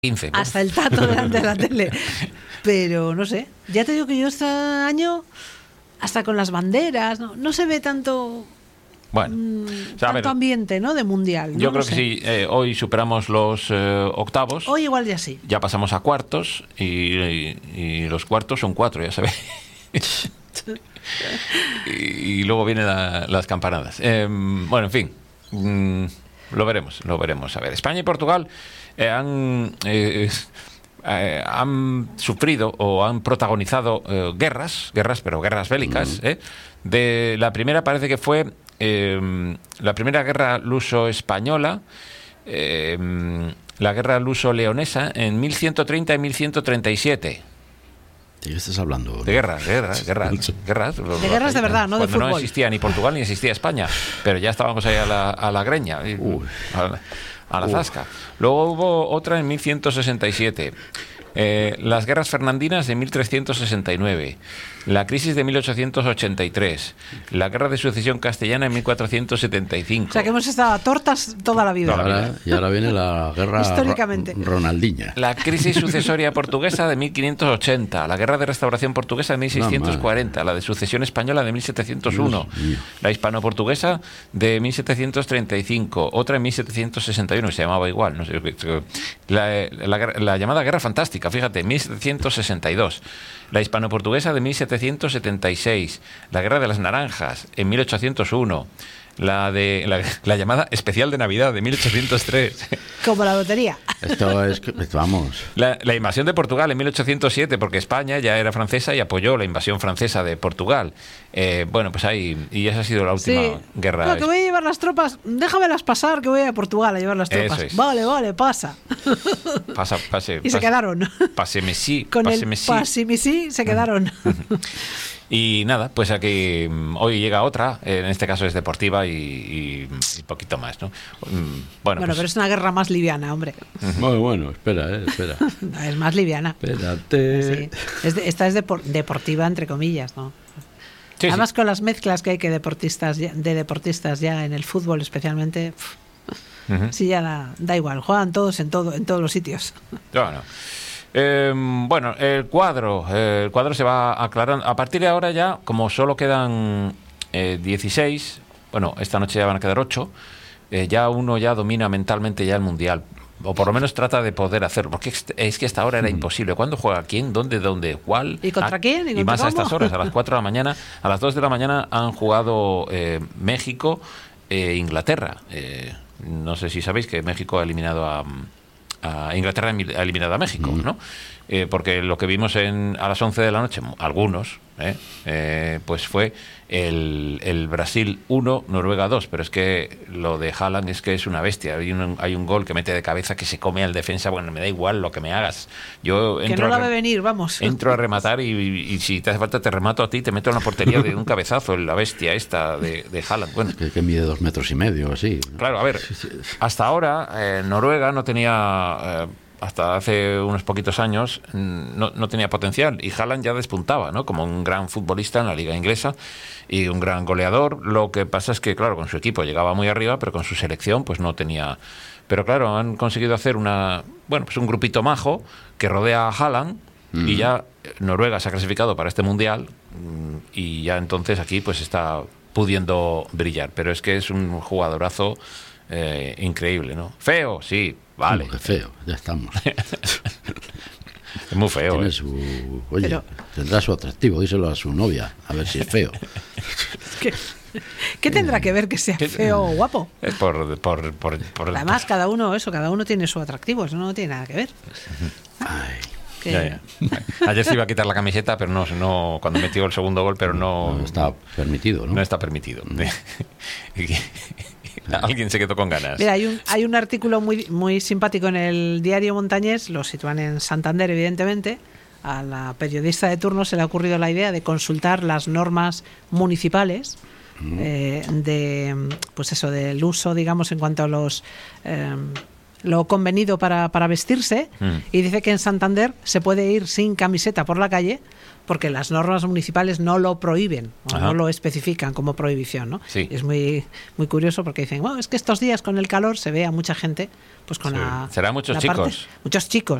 15. Hasta el tato delante de la tele. Pero no sé, ya te digo que yo este año, hasta con las banderas, no se ve tanto... Bueno, tanto ambiente, ¿no? De mundial, ¿no? Yo creo no sé. que sí. Hoy superamos los octavos. Hoy igual ya sí. Ya pasamos a cuartos y los cuartos son 4, ya sabéis. y luego vienen las campanadas. Bueno, en fin, lo veremos. A ver, España y Portugal han sufrido o han protagonizado guerras, pero guerras bélicas. De la primera parece que fue la primera guerra luso-española, la guerra luso-leonesa en 1130 y 1137. ¿De qué estás hablando? De guerras. De guerras de verdad, no de fútbol. fútbol. No existía ni Portugal ni existía España, pero ya estábamos ahí a la greña, a la zasca. Luego hubo otra en 1167. Las guerras fernandinas de 1369, la crisis de 1883, la guerra de sucesión castellana en 1475. O sea que hemos estado a tortas toda la vida. Y ahora viene la guerra históricamente. Ronaldinha. La crisis sucesoria portuguesa de 1580, la guerra de restauración portuguesa de 1640, la de sucesión española de 1701, la hispano-portuguesa de 1735, otra en 1761, que se llamaba igual, no sé, la llamada guerra fantástica, fíjate, 1762, la hispano-portuguesa de 1776, la guerra de las naranjas en 1801, la llamada especial de Navidad de 1803. Como la lotería. Esto es, vamos. La invasión de Portugal en 1807, porque España ya era francesa y apoyó la invasión francesa de Portugal. Bueno, pues ahí, y esa ha sido la última guerra. No, que voy a llevar las tropas, déjamelas pasar, que voy a Portugal a llevar las tropas. Eso es. Vale, pasa. Pase. Y se quedaron. Páseme sí. Con el páseme sí se quedaron. Y nada, pues aquí hoy llega otra, en este caso es deportiva y poquito más, ¿no? Bueno, pues, pero es una guerra más liviana, hombre. Bueno, espera. Es más liviana. Espérate. Sí. Esta es deportiva, entre comillas, ¿no? Sí, además, con las mezclas que hay de deportistas ya en el fútbol especialmente, sí, ya da igual, juegan todos en todos los sitios. Bueno. Bueno, el cuadro se va aclarando. A partir de ahora ya, como solo quedan 16, bueno, esta noche ya van a quedar 8, ya uno ya domina mentalmente ya el Mundial, o por lo menos trata de poder hacerlo, porque es que hasta ahora era imposible. ¿Cuándo juega quién? ¿Dónde? ¿Cuál? ¿Y contra quién? Y más a estas horas, a las 4 de la mañana, a las 2 de la mañana han jugado México e Inglaterra. No sé si sabéis que México ha eliminado a Inglaterra, ha eliminado a México, ¿no? Porque lo que vimos a las 11 de la noche, algunos, pues fue el Brasil 1, Noruega 2, pero es que lo de Haaland es que es una bestia. Hay un gol que mete de cabeza que se come al defensa. Bueno, me da igual lo que me hagas. Yo entro que no la ve venir, vamos. Entro a rematar y si te hace falta te remato a ti, te meto en la portería de un cabezazo, la bestia esta de Haaland. Bueno, que mide 2,5 metros así. Claro, a ver, hasta ahora Noruega no tenía... hasta hace unos poquitos años no tenía potencial, y Haaland ya despuntaba, ¿no? Como un gran futbolista en la liga inglesa y un gran goleador. Lo que pasa es que, claro, con su equipo llegaba muy arriba, pero con su selección pues no tenía. Pero claro, han conseguido hacer pues un grupito majo que rodea a Haaland, y ya Noruega se ha clasificado para este mundial, y ya entonces aquí pues está pudiendo brillar. Pero es que es un jugadorazo increíble, ¿no? Feo, sí. Vale. Qué feo, ya estamos. Es muy feo. Tendrá su atractivo, díselo a su novia, a ver si es feo. ¿Qué tendrá que ver que sea feo o guapo? Es por además, cada uno tiene su atractivo, eso no tiene nada que ver. Ya. Ayer se iba a quitar la camiseta, pero no cuando metió el segundo gol, pero no está permitido, ¿no? No está permitido. Alguien se quedó con ganas. Mira, hay un artículo muy, muy simpático en el diario Montañés, lo sitúan en Santander, evidentemente. A la periodista de turno se le ha ocurrido la idea de consultar las normas municipales del uso, digamos, en cuanto a los lo convenido para vestirse, y dice que en Santander se puede ir sin camiseta por la calle porque las normas municipales no lo prohíben, o no lo especifican como prohibición, ¿no? Sí. Es muy curioso porque dicen, bueno, es que estos días con el calor se ve a mucha gente pues con Será muchos muchos chicos